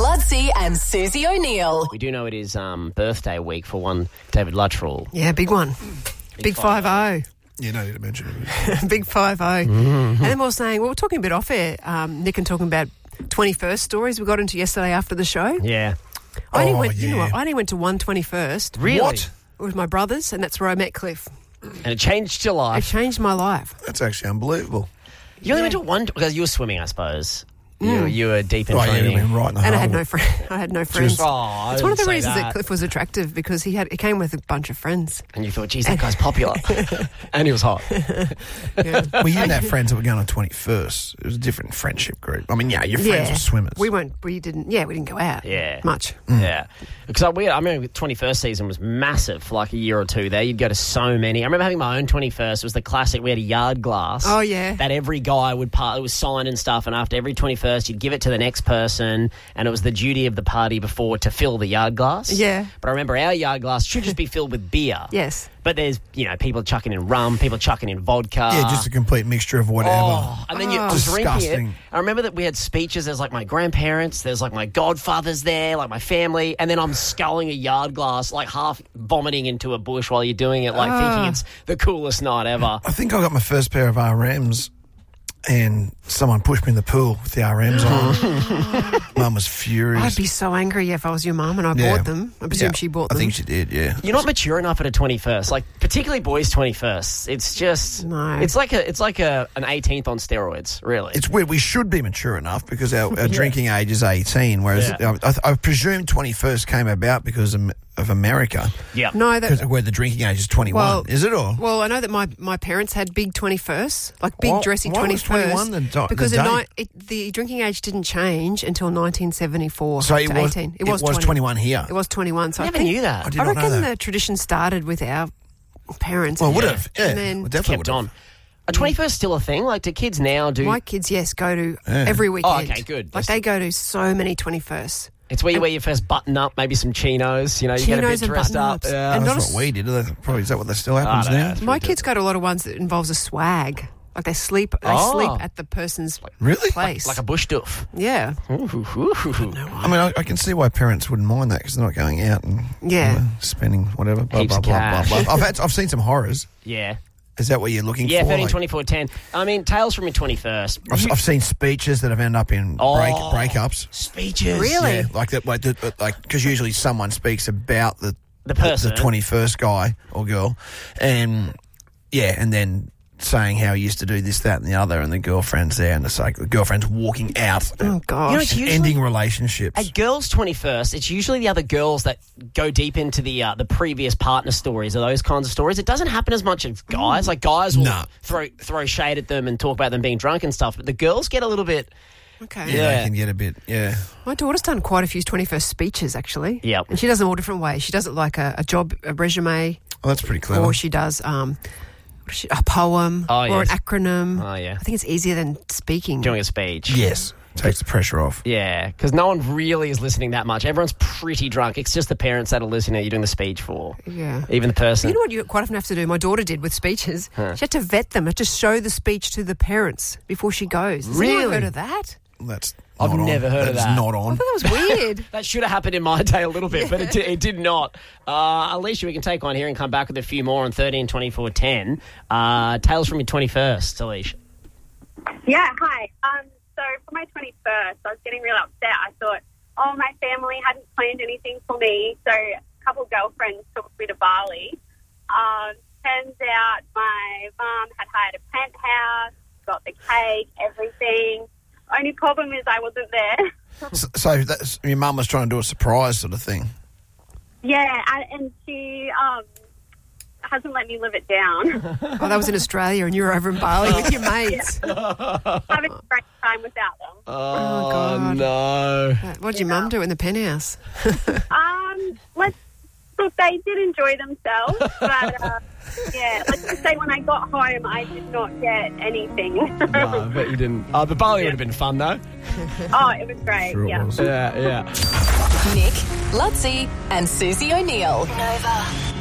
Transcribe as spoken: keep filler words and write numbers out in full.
Ludsey and Susie O'Neill. We do know it is um, birthday week for one David Luttrell. Yeah, big one. Big, big five oh. You know, you mentioned it. Big five oh. And then we were saying, well, we we're talking a bit off air, um, Nick, and talking about twenty-first stories we got into yesterday after the show. Yeah. I only Oh, went, you know yeah. what? I only went to one twenty-first. Really? What? It was my brother's, and that's where I met Cliff. And it changed your It life. changed my life. That's actually unbelievable. You only Yeah. went to one because you were swimming, I suppose. You, you were deep in Oh, yeah, training. I mean, right in the And I heart had of no it. friend. I had no friends. Oh, I It's one of the didn't say reasons that. that. Cliff was attractive, because he had he came with a bunch of friends. And you thought, geez, that guy's popular. And he was hot. Yeah. Well, you didn't have friends that were going on twenty-first. It was a different friendship group. I mean, yeah, your friends Yeah. were swimmers. We weren't. We didn't. Yeah, we didn't go out. Yeah. Much. Yeah. Because I, we, I remember the twenty-first season was massive for like a year or two there. You'd go to so many. I remember having my own twenty-first. It was the classic. We had a yard glass. Oh, yeah. That every guy would part. It was signed and stuff. And after every twenty-first, you'd give it to the next person. And it was the duty of the party before to fill the yard glass. Yeah. But I remember our yard glass should just be filled with beer. Yes. But there's, you know, people chucking in rum, people chucking in vodka. yeah, just a complete mixture of whatever. Oh, and then you Oh. I'm drinking it. Disgusting. I remember that we had speeches. There's like my grandparents, there's like my godfathers there, like my family, and then I'm sculling a yard glass, like half vomiting into a bush while you're doing it, like Ah. thinking it's the coolest night ever. I think I got my first pair of R Ms and someone pushed me in the pool with the R Ms on. Mum was furious. I'd be so angry if I was your mum and I Yeah. bought them. I presume Yeah, she bought I them. think she did, yeah. You're not mature enough at a twenty-first, like particularly boys' twenty-firsts. It's just, No. it's like a, it's like a an eighteenth on steroids, really. It's weird. We should be mature enough because our, our drinking age is eighteen, whereas Yeah. I, I presume twenty-first came about because of, of America, yeah. No, because that. where the drinking age is twenty-one. Well- is it or? Well, I know that my, my parents had big twenty-firsts, like big Why- dressy why was twenty-firsts. twenty-one the di- because the in date? ni- it, the drinking age didn't change until nineteen seventy-four So to it was, eighteen. it was twenty-one here. It was twenty-one. So I I, never think, knew that. I did I not know reckon that. the tradition started with our parents. Well, would have. Yeah, And then well, definitely Kept would on. Are twenty-first still a thing? Like, do kids now do... my kids, yes, go to Yeah. every weekend. Oh, okay, good. Like Just- they go to so many twenty-firsts. It's where you wear your first button up, maybe some chinos, you know, you get a Chinos bit and dressed up. button-ups. Yeah. And not That's a what we did. Probably is that what that still happens I don't know. now? It's My pretty kids go to a lot of ones that involves a swag. Like they sleep, they Oh. sleep at the person's Really? place. Like a bush doof. yeah, Ooh, ooh, ooh. I mean, I, I can see why parents wouldn't mind that because they're not going out and Yeah. you know, spending whatever. Blah, Heaps blah, of blah, cash. blah, blah. I've had, I've seen some horrors. Yeah. Is that what you're looking Yeah, for? thirteen, Like, twenty-four, ten. I mean, Tales from your twenty-first. I've, I've seen speeches that have ended up in Oh. break breakups. Speeches. Really? Yeah, like that, like the, like because usually someone speaks about the The person. the twenty-first guy or girl, and yeah, and then saying how he used to do this, that, and the other, and the girlfriend's there, and it's like the girlfriend's walking out, Oh and gosh. You know, it's usually- ending relationships. At girls' twenty-first, it's usually the other girls that go deep into the uh, the previous partner stories or those kinds of stories. It doesn't happen as much as guys. Like, guys will No. throw throw shade at them and talk about them being drunk and stuff, but the girls get a little bit... okay. yeah, Yeah. they can get a bit. Yeah, My daughter's done quite a few twenty-first speeches, actually. Yep. And she does them all different ways. She does it like a, a job, a resume, well, that's pretty clever. or she does um, what is she, a poem, Oh, or yes. an acronym. Oh, yeah. I think it's easier than speaking. Doing a speech. Yes, takes the pressure off. Yeah, because no one really is listening that much. Everyone's pretty drunk. It's just the parents that are listening that you're doing the speech for. Yeah. Even the person. You know what you quite often have to do? My daughter did with speeches. She had to vet them, had to show the speech to the parents before she goes. Has anyone Really? heard of that? That's I've not on. never heard of That's that. not I on. thought that was weird. That should have happened in my day a little bit, but it, di- it did not. Uh, Alicia, we can take one here and come back with a few more on thirteen, twenty-four, ten. Uh, Tales from your twenty-first, Alicia. Yeah, hi. Um, so for my twenty-first, I was getting real upset. I thought, oh, my family hadn't planned anything for me, so a couple girlfriends took me to Bali. Um, turns out my mum had hired a penthouse, got the cake, everything. Only problem is I wasn't there. So, so that's, your mum was trying to do a surprise sort of thing. Yeah, and, and she um, hasn't let me live it down. Oh, that was in Australia and you were over in Bali with your mates. Having a great time without them. Oh, God. no. What did your mum do in the penthouse? Um, let's look. They did enjoy themselves, but uh, yeah, let's just say when I got home, I did not get anything. No, I bet you didn't. Uh, but Bali would have been fun, though. Oh, it was great. Sure it yeah. was. Yeah, yeah. Nick, Ludsey and Susie O'Neill. Nova.